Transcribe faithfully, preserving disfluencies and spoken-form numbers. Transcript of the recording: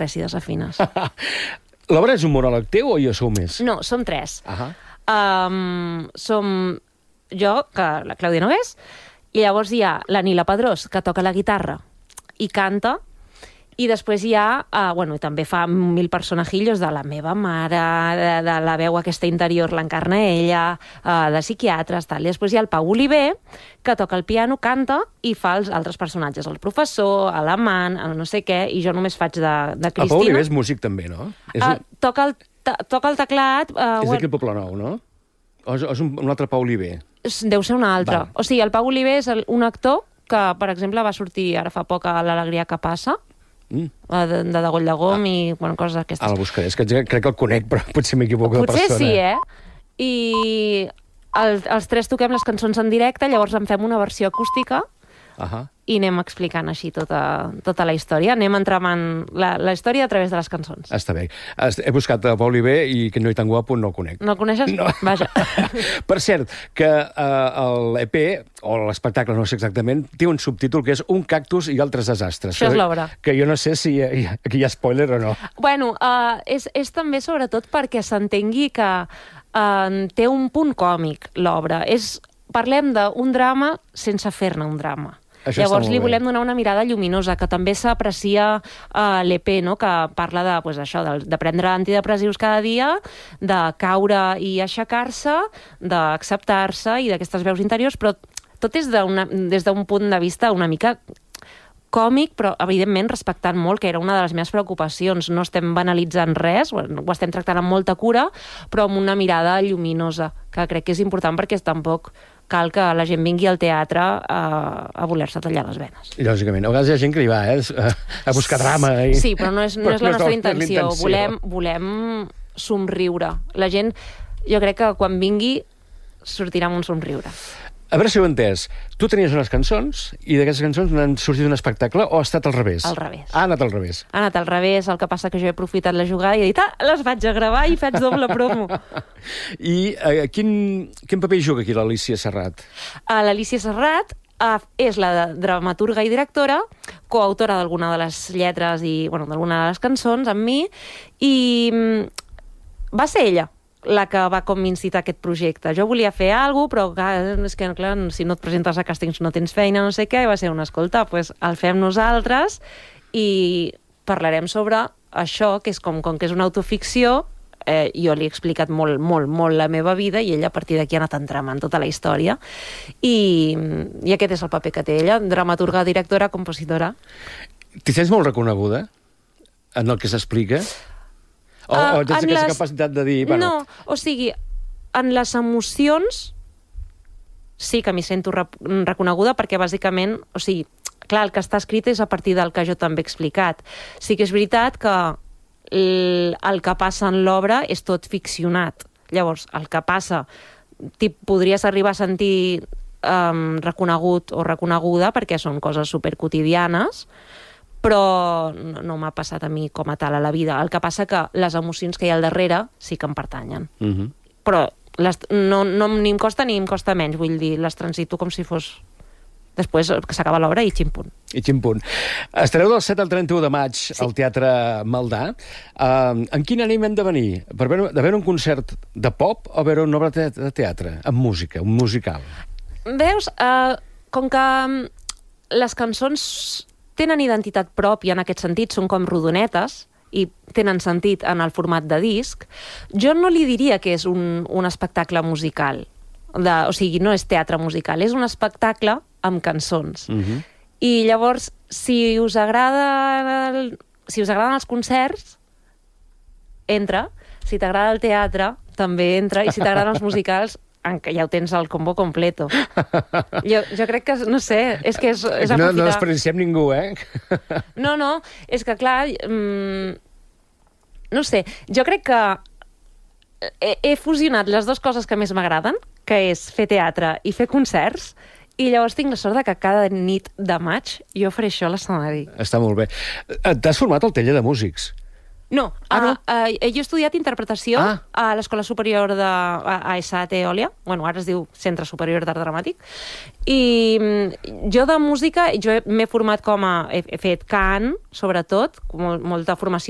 tres si desafines. L'obra és un monòleg teu o jo sou més? No, som tres. Uh -huh. um, som jo, que la Clàudia Nogués, i llavors hi ha la Nila Pedrós, que toca la guitarra i canta, i després hi ha, uh, bueno, també fa mil personajillos de la meva mare, de, de la veu aquesta interior, l'encarna ella, uh, de psiquiatres, tal. I després hi ha el Pau Oliver, que toca el piano, canta i fa els altres personatges, el professor, l'amant, el no sé què, i jo només faig de, de Cristina. El Pau Oliver és músic també, no? És Uh, un... toca, el, toca el teclat... Uh, és d'aquí el Poble Nou, no? O és, o és un, un altre Pau Oliver? Deu ser un altre. Va. O sigui, el Pau Oliver és el, un actor que, per exemple, va sortir ara fa poc a l'Alegria que passa, mm. de, de Degoll de Gom ah. i bueno, coses d'aquestes. Ah, el buscaré. És que crec que el conec, però potser m'equivoco de persona. Potser sí, eh? I el, els tres toquem les cançons en directe, llavors en fem una versió acústica uh -huh. i anem explicant així tota, tota la història. Anem entramant la, la història a través de les cançons. Està bé. He buscat el Pau Oliver i que no hi tan guapo no el conec. No el coneixes? No. Vaja. Per cert, que uh, l'E P, o l'espectacle, no sé exactament, té un subtítol que és Un cactus i altres desastres. Això és l'obra. Que jo no sé si hi ha, aquí hi ha spoiler o no. Bueno, uh, és, és també sobretot perquè s'entengui que uh, té un punt còmic, l'obra. És, parlem d'un drama sense fer-ne un drama. Això Llavors li bé. volem donar una mirada lluminosa, que també s'aprecia a l'E P, no? Que parla de, pues, això, de, de prendre antidepressius cada dia, de caure i aixecar-se, d'acceptar-se i d'aquestes veus interiors, però tot és de una, des d'un punt de vista una mica còmic, però evidentment respectant molt, que era una de les meves preocupacions. No estem banalitzant res, ho estem tractant amb molta cura, però amb una mirada lluminosa, que crec que és important perquè tampoc cal que la gent vingui al teatre a, a voler-se tallar les venes. Lògicament. A vegades hi ha gent que hi va, eh? A buscar drama. I... Sí, però no és, no però és la no nostra és intenció. intenció. Volem, volem somriure. La gent, jo crec que quan vingui sortirà amb un somriure. A veure si ho he entès. Tu tenies unes cançons i d'aquestes cançons n'han sortit un espectacle o ha estat al revés? Al revés. Ha anat al revés. Ha anat al revés, el que passa que jo he aprofitat la jugada i he dit, ah, les vaig a gravar i faig doble promo. I eh, quin, quin paper juga aquí l'Alícia Serrat? Uh, L'Alícia Serrat uh, és la dramaturga i directora, coautora d'alguna de les lletres i, bueno, d'alguna de les cançons amb mi, i um, va ser ella la que va com incitar aquest projecte. Jo volia fer alguna cosa, però clar, és que clar, si no et presentes a càstings no tens feina, no sé què, i va ser una, escolta, pues, el fem nosaltres i parlarem sobre això, que és com, com que és una autoficció, eh, jo li he explicat molt, molt, molt la meva vida i ella a partir d'aquí ha anat entramant tota la història i, i aquest és el paper que té ella, dramaturga, directora, compositora. T'hi sents molt reconeguda en el que s'explica? O, uh, o tens aquesta les... capacitat de dir... Bueno... No, o sigui, en les emocions sí que m'hi sento re reconeguda perquè bàsicament, o sigui, clar, el que està escrit és a partir del que jo també he explicat. Sí que és veritat que el, el que passa en l'obra és tot ficcionat. Llavors, el que passa podries arribar a sentir um, reconegut o reconeguda perquè són coses superquotidianes, però no, no m'ha passat a mi com a tal a la vida. El que passa que les emocions que hi ha al darrere sí que em pertanyen. Uh -huh. Però les, no, no, ni em costa ni em costa menys, vull dir, les transito com si fos... Després que s'acaba l'obra i ximpunt. I ximpunt. Estareu del set al trenta-u de maig sí. al Teatre Maldà. Uh, en quin ànim hem de venir? Per veure, de veure un concert de pop o veure una obra de teatre? Amb música, un musical? Veus, uh, com que les cançons tenen identitat pròpia en aquest sentit, són com rodonetes i tenen sentit en el format de disc, jo no li diria que és un, un espectacle musical. De, o sigui, no és teatre musical, és un espectacle amb cançons. Uh-huh. I llavors, si us agrada el, si us agraden els concerts, entra. Si t'agrada el teatre, també entra. I si t'agraden els musicals, que ja ho tens al combo completo. Jo, jo crec que, no sé, és que és, és no, aprofitar... No desperdiciem ningú, eh? No, no, és que clar, mmm, no sé, jo crec que he, he fusionat les dues coses que més m'agraden, que és fer teatre i fer concerts, i llavors tinc la sort de que cada nit de maig jo faré això a l'escenari. Està molt bé. T'has format al taller de músics? No, ah, no? Uh, uh, jo he estudiat interpretació ah. a l'Escola Superior de a S A T Òlia, bueno, ara es diu Centre Superior d'Art Dramàtic, i jo de música, jo m'he format com a... He, he fet cant, sobretot, molt, molta formació